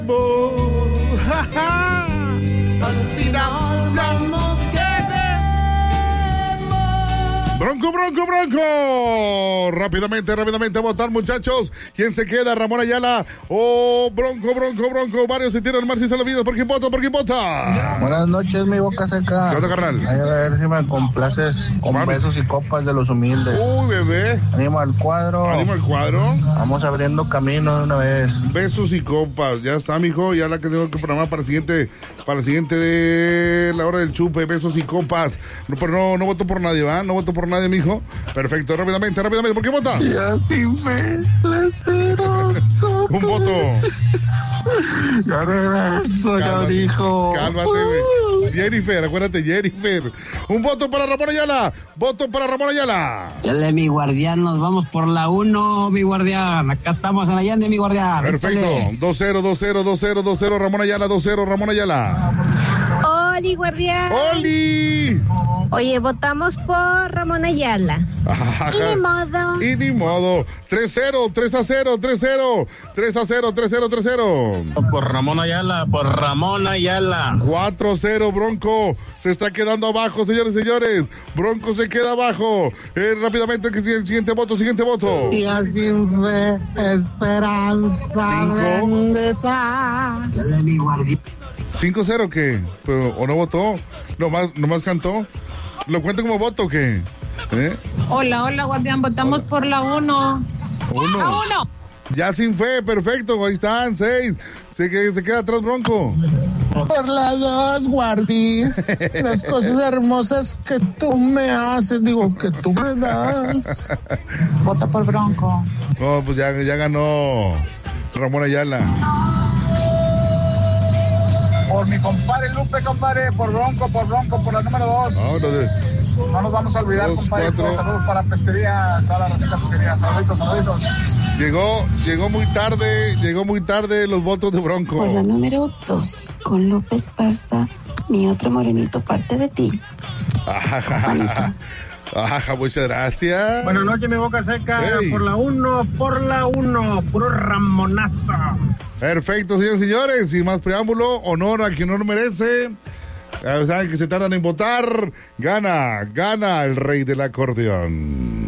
Al final vamos Bronco, Bronco, Bronco. Rápidamente a votar, muchachos. ¿Quién se queda? Ramón Ayala o Bronco, Bronco, Bronco. Varios se tiran al mar si se lo olvidan. ¿Por quién vota? ¿Por quién vota? Buenas noches, mi boca seca. ¿Qué onda, carnal? A ver si me complaces con besos y copas de los humildes. Uy, bebé. Ánimo al cuadro. Ánimo al cuadro. Vamos abriendo camino de una vez. Besos y copas. Ya está, mijo. Ya la que tengo que programar para el siguiente de la hora del chupe. Besos y copas. No, pero no voto por nadie, ¿va? No voto por nadie, mijo. Perfecto, rápidamente. ¿Por qué vota? Ya sin fe, la esperanza. Un voto. Ya regreso, cabrijo. Cálmate, güey. Jennifer, acuérdate, Jennifer. Un voto para Ramón Ayala. Voto para Ramón Ayala. Chale, mi guardián, nos vamos por la 1, mi guardián. Acá estamos en Allende, mi guardián. Perfecto. 2-0, Ramón Ayala, 2-0, Ramón Ayala. Oli, guardián. ¡Oli! Oye, votamos por Ramón Ayala. Ajá. Y ni modo. 3-0, 3-0, 3-0. 3-0, 3-0, 3-0. Por Ramón Ayala, 4-0, Bronco. Se está quedando abajo, señores y señores. Bronco se queda abajo. Rápidamente, el siguiente voto. Ya sin fe, esperanza, vendetta. Chale, mi guardián. 5-0, ¿qué? ¿Pero, ¿o no votó? ¿Nomás cantó? ¿Lo cuenta como voto o qué? Hola, guardián, votamos por la 1. La 1. Ya sin fe, perfecto, ahí están, 6. Se queda atrás Bronco. Por la 2, guardis. Las cosas hermosas que tú me haces, que tú me das. Vota por Bronco. No, pues ya ganó Ramón Ayala. Por mi compadre Lupe, compadre, por Bronco, por la número 2. No nos vamos a olvidar, compadre. Saludos para Pesquería, toda la Rosita Pesquería. Saluditos. Llegó muy tarde los votos de Bronco. Por la número 2, con López Parza, mi otro morenito parte de ti. Ajá, muchas gracias. Buenas noches, mi boca seca. Hey. Por la 1, puro Ramonazo. Perfecto, señores y señores. Sin más preámbulo, honor a quien no lo merece. Saben que se tardan en votar. Gana el rey del acordeón.